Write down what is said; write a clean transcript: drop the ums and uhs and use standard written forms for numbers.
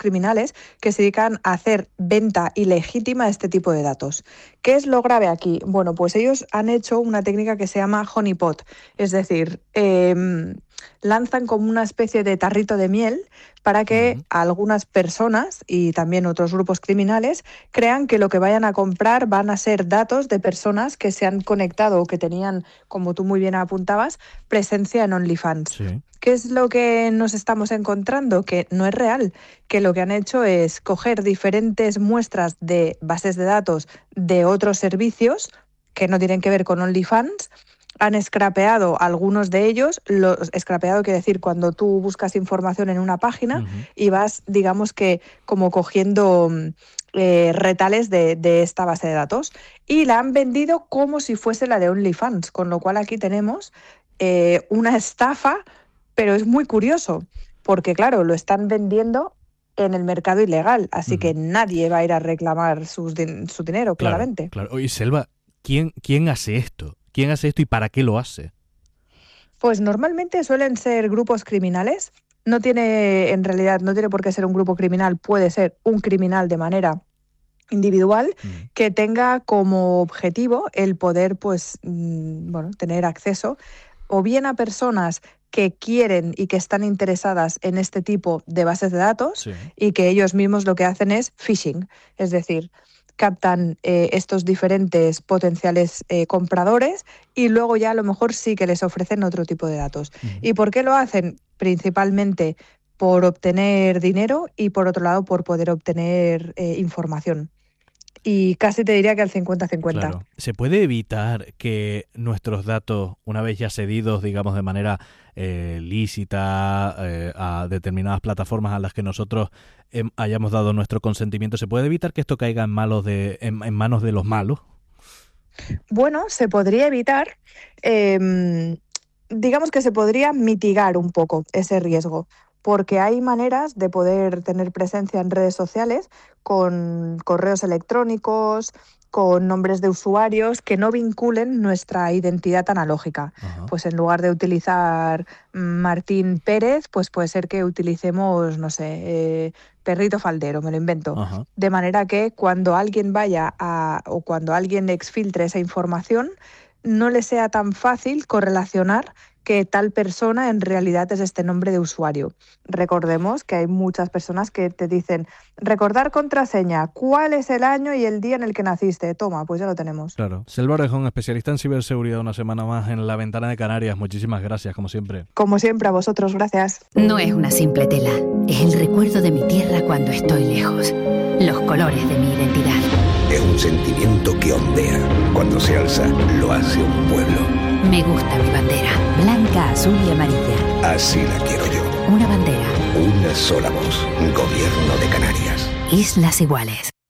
criminales que se dedican a hacer venta ilegítima de este tipo de datos. ¿Qué es lo grave aquí? Bueno, pues ellos han hecho una técnica que se llama honeypot, es decir, lanzan como una especie de tarrito de miel para que algunas personas y también otros grupos criminales crean que lo que vayan a comprar van a ser datos de personas que se han conectado o que tenían, como tú muy bien apuntabas, presencia en OnlyFans. Sí. ¿Qué es lo que nos estamos encontrando? Que no es real, que lo que han hecho es coger diferentes muestras de bases de datos de otros servicios que no tienen que ver con OnlyFans. Han scrapeado algunos de ellos. Scrapeado quiere decir cuando tú buscas información en una página y vas, digamos que, como cogiendo retales de esta base de datos. Y la han vendido como si fuese la de OnlyFans, con lo cual aquí tenemos una estafa, pero es muy curioso, porque claro, lo están vendiendo en el mercado ilegal, así que nadie va a ir a reclamar su dinero, claramente. Claro. Oye, Selva, ¿quién hace esto? ¿Quién hace esto y para qué lo hace? Pues normalmente suelen ser grupos criminales. En realidad no tiene por qué ser un grupo criminal, puede ser un criminal de manera individual que tenga como objetivo el poder, pues, tener acceso o bien a personas que quieren y que están interesadas en este tipo de bases de datos y que ellos mismos lo que hacen es phishing, es decir, captan estos diferentes potenciales compradores y luego ya a lo mejor sí que les ofrecen otro tipo de datos. ¿Y por qué lo hacen? Principalmente por obtener dinero y por otro lado por poder obtener información. Y casi te diría que al 50-50. Claro. ¿Se puede evitar que nuestros datos, una vez ya cedidos, digamos, de manera lícita a determinadas plataformas a las que nosotros hayamos dado nuestro consentimiento, ¿se puede evitar que esto caiga en manos de los malos? Bueno, se podría evitar, digamos que se podría mitigar un poco ese riesgo, porque hay maneras de poder tener presencia en redes sociales con correos electrónicos, con nombres de usuarios que no vinculen nuestra identidad analógica. Pues en lugar de utilizar Martín Pérez, pues puede ser que utilicemos, no sé, Perrito Faldero, me lo invento. De manera que cuando alguien o cuando alguien exfiltre esa información, no le sea tan fácil correlacionar que tal persona en realidad es este nombre de usuario. Recordemos que hay muchas personas que te dicen recordar contraseña, ¿cuál es el año y el día en el que naciste? Toma, pues ya lo tenemos. Claro. Selva Orejón, especialista en ciberseguridad, una semana más en La Ventana de Canarias. Muchísimas gracias, como siempre. Como siempre, a vosotros, gracias. No es una simple tela, es el recuerdo de mi tierra cuando estoy lejos. Los colores de mi identidad. Es un sentimiento que ondea. Cuando se alza, lo hace un pueblo. Me gusta mi bandera, blanca, azul y amarilla. Así la quiero yo. Una bandera. Una sola voz. Gobierno de Canarias. Islas Iguales.